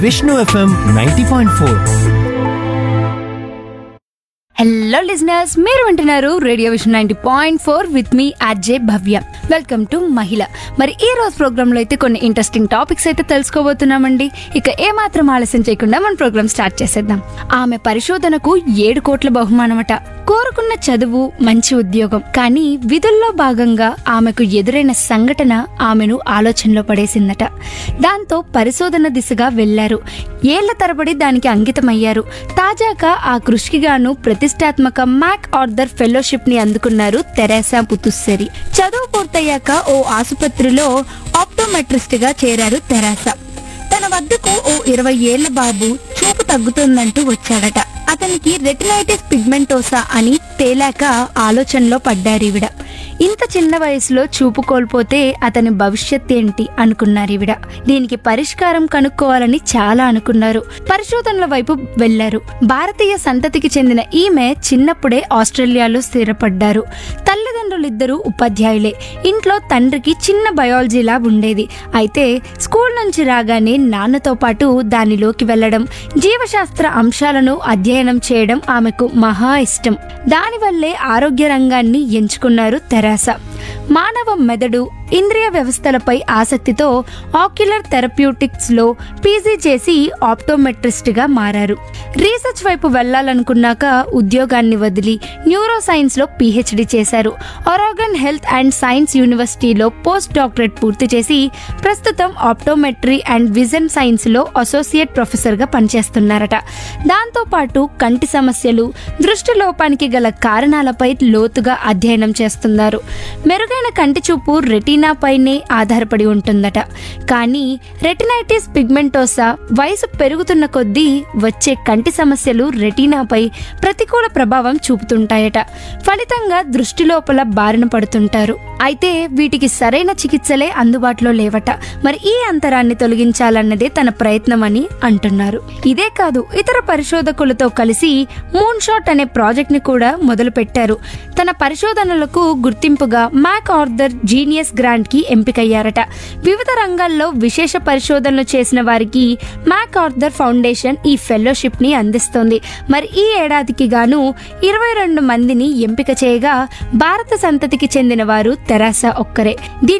Vishnu FM 90.4. Hello listeners, మీరు వింటున్నారు radio vision 90.4 with me RJ Bhavya. Welcome to మహిళ. మరి ఈ రోజు ప్రోగ్రామ్ లో అయితే కొన్ని ఇంట్రెస్టింగ్ టాపిక్స్ అయితే తెలుసుకోబోతున్నామండి. ఇక ఏమాత్రం ఆలస్యం చేయకుండా మన ప్రోగ్రామ్ స్టార్ట్ చేసేద్దాం. ఆమె పరిశోధనకు 7 కోట్ల బహుమానమట. కోరుకున్న చదువు, మంచి ఉద్యోగం, కానీ విధుల్లో భాగంగా ఆమెకు ఎదురైన సంఘటన ఆమెను ఆలోచనలో పడేసిందట. దాంతో పరిశోధన దిశగా వెళ్లారు. ఏళ్ల తరబడి దానికి అంకితమయ్యారు. తాజాగా ఆ కృషికి గాను ప్రతిష్టాత్మక మ్యాక్ ఆర్థర్ ఫెలోషిప్ ని అందుకున్నారు తెరేసా పుతుస్సెరి. చదువు పూర్తయ్యాక ఓ ఆసుపత్రిలో ఆప్టోమెట్రిస్ట్ గా చేరారు తెరేసా. తన వద్దకు ఓ 20 ఏళ్ల బాబు చూపు తగ్గుతుందంటూ వచ్చాడట. అతనికి రెటినైటిస్ పిగ్మెంటోసా అని తేలాక ఆలోచనలో పడ్డారీవిడ. ఇంత చిన్న వయసులో చూపు కోల్పోతే అతని భవిష్యత్ ఏంటి అనుకున్నారీవిడ. దీనికి పరిష్కారం కనుక్కోవాలని చాలా అనుకున్నారు. పరిశోధనల వైపు వెళ్లారు. భారతీయ సంతతికి చెందిన ఈమె చిన్నప్పుడే ఆస్ట్రేలియాలో స్థిరపడ్డారు. తల్లిదండ్రులిద్దరూ ఉపాధ్యాయులే. ఇంట్లో తండ్రికి చిన్న బయాలజీ ల్యాబ్ ఉండేది. అయితే స్కూల్ నుంచి రాగానే నాన్నతో పాటు దానిలోకి వెళ్లడం, జీవశాస్త్ర అంశాలను అధ్యయనం చేయడం ఆమెకు మహా ఇష్టం. దానివల్లే ఆరోగ్య రంగాన్ని ఎంచుకున్నారు తెరేసా. మానవ మెదడు, ఇంద్రియ వ్యవస్థలపై ఆసక్తితో ఆక్యులర్ థెరప్యూటిక్స్ లో పీజీ చేసి ఆప్టోమెట్రిస్ట్ గా మారారు. రీసెర్చ్ వైపు వెళ్లాలనుకున్నాక ఉద్యోగాన్ని వదిలి న్యూరో సైన్స్ లో పీహెచ్డీ చేశారు. ఒరాగన్ హెల్త్ అండ్ సైన్స్ యూనివర్సిటీలో పోస్ట్ డాక్టరేట్ పూర్తి చేసి ప్రస్తుతం ఆప్టోమెట్రీ అండ్ విజన్ సైన్స్ లో అసోసియేట్ ప్రొఫెసర్ గా పనిచేస్తున్నారట. దాంతో పాటు కంటి సమస్యలు, దృష్టి లోపానికి గల కారణాలపై లోతుగా అధ్యయనం చేస్తున్నారు. మెరుగైన కంటి చూపు రెటీనా పైనే ఆధారపడి ఉంటుందట. కానీ రెటినైటిస్ పిగ్మెంటోసా వయసు పెరుగుతున్న కొద్దీ వచ్చే కంటి సమస్యలు రెటీనాపై ప్రతికూల ప్రభావం చూపుతుంటాయట. ఫలితంగా దృష్టి లోపల బారిన పడుతుంటారు. అయితే వీటికి సరైన చికిత్సలే అందుబాటులో లేవట. మరి ఈ అంతరాన్ని తొలగించాలన్నదే తన ప్రయత్నం అని అంటున్నారు. ఇదే కాదు, ఇతర పరిశోధకులతో కలిసి మూన్ షాట్ అనే ప్రాజెక్ట్ ని కూడా మొదలు పెట్టారు. తన పరిశోధనలకు గుర్తింపుగా మ్యాక్ ఆర్థర్ జీనియస్ గ్రాంట్ కి ఎంపికయ్యారట. వివిధ రంగాల్లో విశేష పరిశోధనలు చేసిన వారికి మ్యాక్ ఆర్థర్ ఫౌండేషన్ ఈ ఫెలోషిప్ ని అందిస్తోంది. మరి ఈ ఏడాదికి గాను 22 మందిని ఎంపిక చేయగా భారత సంతతికి చెందిన వారు తెరేసా ఒక్కరే.